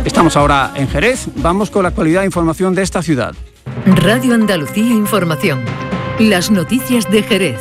Estamos ahora en Jerez, vamos con la actualidad e información de esta ciudad. Radio Andalucía Información. Las noticias de Jerez.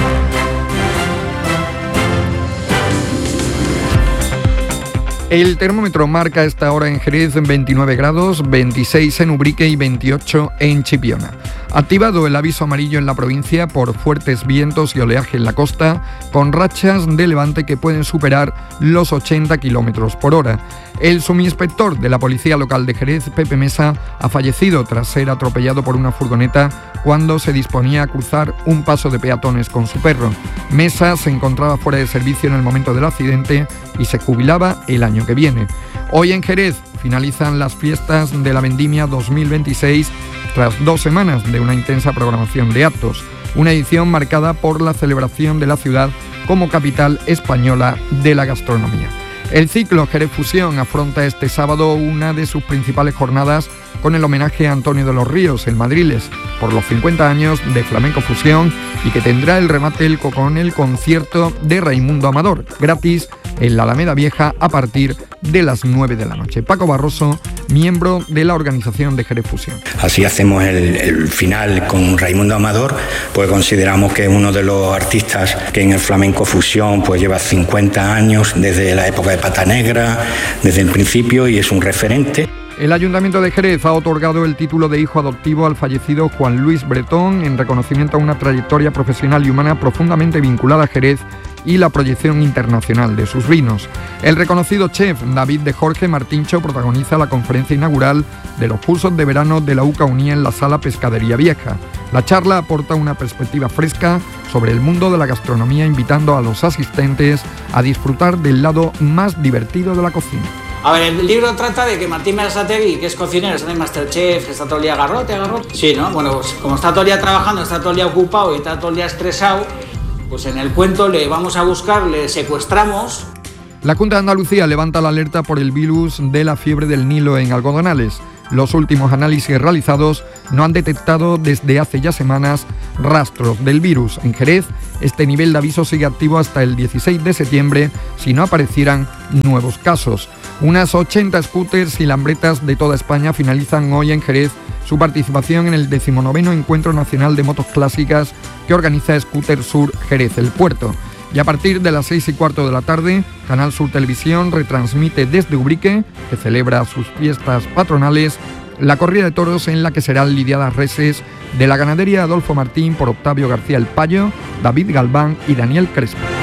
El termómetro marca a esta hora en Jerez 29 grados, 26 en Ubrique y 28 en Chipiona. Activado el aviso amarillo en la provincia por fuertes vientos y oleaje en la costa, con rachas de levante que pueden superar los 80 kilómetros por hora. El subinspector de la Policía Local de Jerez, Pepe Mesa, ha fallecido tras ser atropellado por una furgoneta cuando se disponía a cruzar un paso de peatones con su perro. Mesa se encontraba fuera de servicio en el momento del accidente y se jubilaba el año que viene. Hoy en Jerez finalizan las fiestas de la Vendimia 2026 tras 2 semanas de una intensa programación de actos, una edición marcada por la celebración de la ciudad como capital española de la gastronomía. El ciclo Jerez Fusión afronta este sábado una de sus principales jornadas con el homenaje a Antonio de los Ríos, el Madriles, por los 50 años de Flamenco Fusión y que tendrá el remate con el concierto de Raimundo Amador, gratis en la Alameda Vieja a partir de las 9 de la noche. Paco Barroso, miembro de la organización de Jerez Fusión. Así hacemos el final con Raimundo Amador, pues consideramos que es uno de los artistas que en el Flamenco Fusión pues lleva 50 años, desde la época de Pata Negra, desde el principio, y es un referente. El Ayuntamiento de Jerez ha otorgado el título de hijo adoptivo al fallecido Juan Luis Bretón en reconocimiento a una trayectoria profesional y humana profundamente vinculada a Jerez y la proyección internacional de sus vinos. El reconocido chef David de Jorge Martíncho protagoniza la conferencia inaugural de los cursos de verano de la UCA Uní en la Sala Pescadería Vieja. La charla aporta una perspectiva fresca sobre el mundo de la gastronomía, invitando a los asistentes a disfrutar del lado más divertido de la cocina. A ver, el libro trata de que Martín Berasategui, que es cocinero, está en Masterchef, está todo el día garrote. Sí, ¿no? Bueno, pues como está todo el día trabajando, está todo el día ocupado y está todo el día estresado, pues en el cuento le vamos a buscar, le secuestramos. La Junta de Andalucía levanta la alerta por el virus de la fiebre del Nilo en algodonales. Los últimos análisis realizados no han detectado desde hace ya semanas rastros del virus. En Jerez, este nivel de aviso sigue activo hasta el 16 de septiembre si no aparecieran nuevos casos. Unas 80 scooters y lambretas de toda España finalizan hoy en Jerez su participación en el 19º Encuentro Nacional de Motos Clásicas que organiza Scooter Sur Jerez, el puerto. Y a partir de las 6:15 de la tarde, Canal Sur Televisión retransmite desde Ubrique, que celebra sus fiestas patronales, la corrida de toros en la que serán lidiadas reses de la ganadería Adolfo Martín por Octavio García el Payo, David Galván y Daniel Crespo.